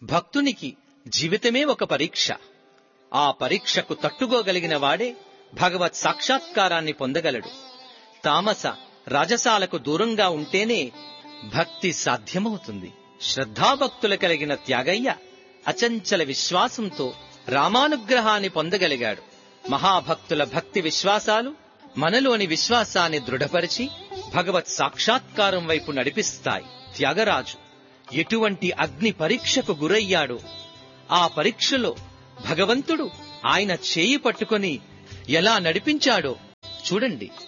భక్తునికి జీవితమే ఒక పరీక్ష. ఆ పరీక్షకు తట్టుకోగలిగిన వాడే భగవత్ సాక్షాత్కారాన్ని పొందగలడు. తామస రాజసాలకు దూరంగా ఉంటేనే భక్తి సాధ్యమవుతుంది. శ్రద్ధాభక్తుల కలిగిన త్యాగయ్య అచంచల విశ్వాసంతో రామానుగ్రహాన్ని పొందగలిగాడు. మహాభక్తుల భక్తి విశ్వాసాలు మనలోని విశ్వాసాన్ని దృఢపరిచి భగవత్ సాక్షాత్కారం వైపు నడిపిస్తాయి. త్యాగరాజు ఎటువంటి అగ్ని పరీక్షకు గురయ్యాడో, ఆ పరీక్షలో భగవంతుడు ఆయన చేయి పట్టుకొని ఎలా నడిపించాడో చూడండి.